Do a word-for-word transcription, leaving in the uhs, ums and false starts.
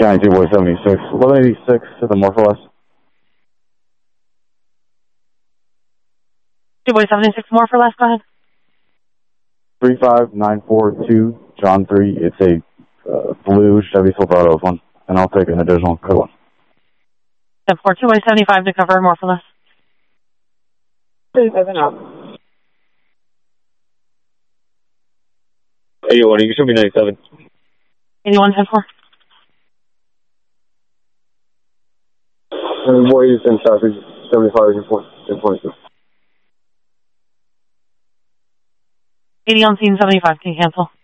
County two boy seventy-six. eleven eighty-six to the Morpho West. two boy seventy-six, more for less, go ahead. three five nine four two, John three. It's a uh, blue Chevy Silverado one, and I'll take an additional code one. ten four, two boy seventy-five to cover, more for less. thirty-seven up. eighty-one, you can show me ninety-seven. eighty-one, ten four. And boy is in traffic, seventy-five, ten forty-two. eighty on scene, seventy-five, can you cancel?